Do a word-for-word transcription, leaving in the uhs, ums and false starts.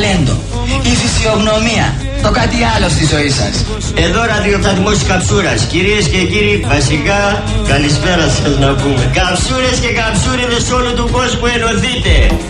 ταλέντο, η φυσιογνωμία, το κάτι άλλο στη ζωή σας. Εδώ ραδιοσταθμός Καψούρας. Κυρίες και κύριοι, βασικά καλησπέρα σας να πούμε. Καψούρες και καψούριδες όλου του κόσμου, ενωθείτε.